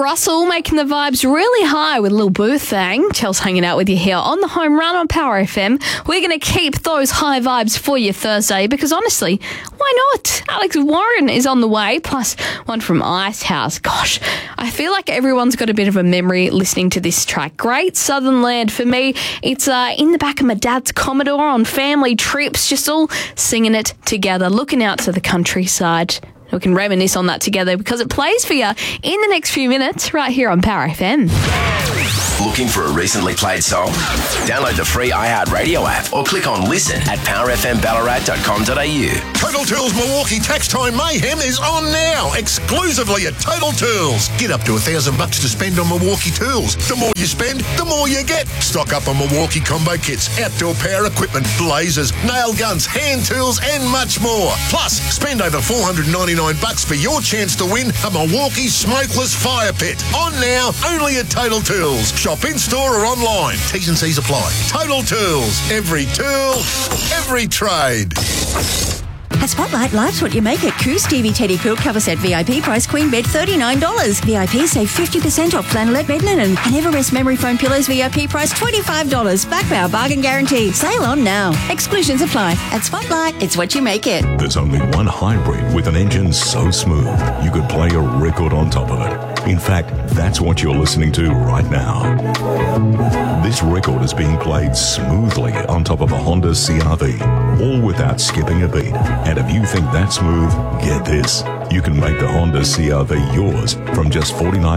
Russell making the vibes really high with Lil Boo Thang. Chel's hanging out with you here on the Home Run on Power FM. We're going to keep those high vibes for you Thursday because honestly, why not? Alex Warren is on the way, plus one from Icehouse. Gosh, I feel like everyone's got a bit of a memory listening to this track. Great Southern Land for me. It's in the back of my dad's Commodore on family trips, just all singing it together, looking out to the countryside. We can reminisce on that together because it plays for you in the next few minutes right here on Power FM. Looking for a recently played song? Download the free iHeartRadio app or click on listen at powerfmballarat.com.au. Total Tools Milwaukee Tax Time Mayhem is on now, exclusively at Total Tools. Get up to $1,000 to spend on Milwaukee tools. The more you spend, the more you get. Stock up on Milwaukee combo kits, outdoor power equipment, blazers, nail guns, hand tools, and much more. Plus, spend over $499 for your chance to win a Milwaukee smokeless fire pit. On now, only at Total Tools. Shop in-store or online. T's and C's apply. Total Tools. Every tool, every trade. At Spotlight, life's what you make it. Coo Stevie Teddy Quilt Cover Set VIP price queen bed $39. VIP save 50% off flannelette bed linen. And Everest Memory Foam Pillows VIP price $25. Back power bargain guarantee. Sale on now. Exclusions apply. At Spotlight, it's what you make it. There's only one hybrid with an engine so smooth you could play a record on top of it. In fact, that's what you're listening to right now. This record is being played smoothly on top of a Honda CR-V, all without skipping a beat. And if you think that's smooth, get this. You can make the Honda CR-V yours from just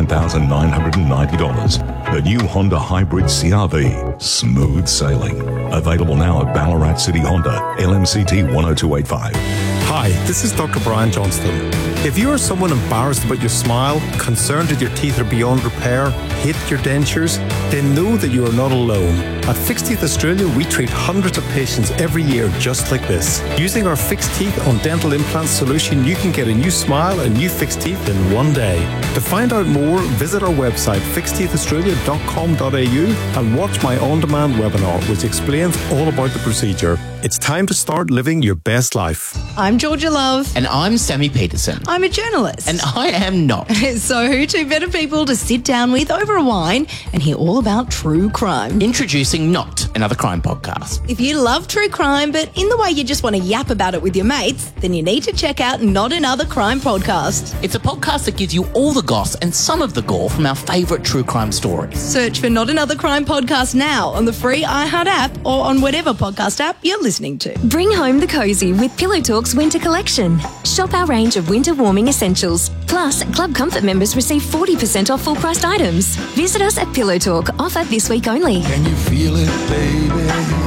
$49,990. The new Honda Hybrid CR-V. Smooth sailing. Available now at Ballarat City Honda, LMCT 10285. Hi, this is Dr. Brian Johnston. If you are someone embarrassed about your smile, concerned that your teeth are beyond repair, hate your dentures, then know that you are not alone. At Fixed Teeth Australia, we treat hundreds of patients every year just like this. Using our Fixed Teeth on Dental Implant solution, you can get a new smile and new fixed teeth in one day. To find out more, visit our website fixedteethaustralia.com.au and watch my on-demand webinar, which explains all about the procedure. It's time to start living your best life. I'm Georgia Love. And I'm Sammy Peterson. I'm a journalist. And I am not. So who two better people to sit down with over a wine and hear all about true crime? Introducing Not, another crime podcast. If you love true crime, but in the way you just want to yap about it with your mates, then you need to check out Not Another Crime Podcast. It's a podcast that gives you all the goss and some of the gore from our favourite true crime stories. Search for Not Another Crime Podcast now on the free iHeart app or on whatever podcast app you're listening to. Bring home the cozy with Pillow Talk's winter collection. Shop our range of winter warming essentials. Plus, Club Comfort members receive 40% off full-priced items. Visit us at Pillow Talk. Offer this week only. Can you feel it, baby?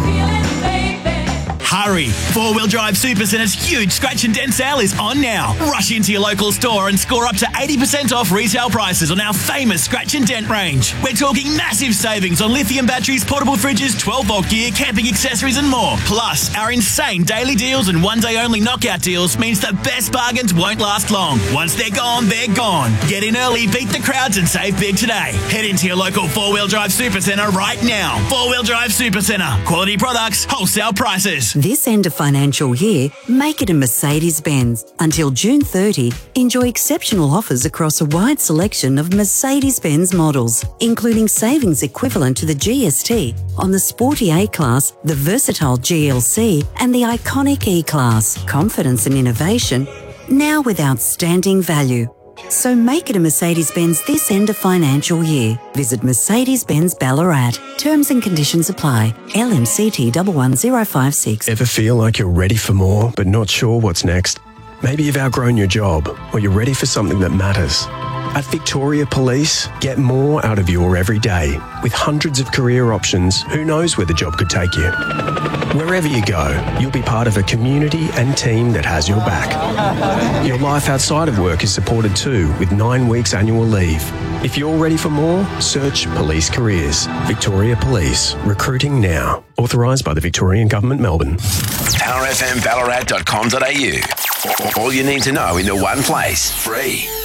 Hurry! 4-Wheel Drive Super Centre's huge scratch and dent sale is on now. Rush into your local store and score up to 80% off retail prices on our famous scratch and dent range. We're talking massive savings on lithium batteries, portable fridges, 12-volt gear, camping accessories and more. Plus, our insane daily deals and one-day-only knockout deals means the best bargains won't last long. Once they're gone, they're gone. Get in early, beat the crowds and save big today. Head into your local 4-Wheel Drive Super Centre right now. 4-Wheel Drive Super Centre. Quality products, wholesale prices. This end of financial year, make it a Mercedes-Benz. Until June 30, enjoy exceptional offers across a wide selection of Mercedes-Benz models, including savings equivalent to the GST on the sporty A-Class, the versatile GLC, and the iconic E-Class. Confidence and innovation, now with outstanding value. So make it a Mercedes-Benz this end of financial year. Visit Mercedes-Benz Ballarat. Terms and conditions apply. LMCT 11056. Ever feel like you're ready for more but not sure what's next? Maybe you've outgrown your job or you're ready for something that matters. At Victoria Police, get more out of your everyday. With hundreds of career options, who knows where the job could take you? Wherever you go, you'll be part of a community and team that has your back. Your life outside of work is supported too, with 9 weeks annual leave. If you're ready for more, search Police Careers. Victoria Police. Recruiting now. Authorised by the Victorian Government, Melbourne. PowerFMBallarat.com.au. All you need to know in the one place. Free.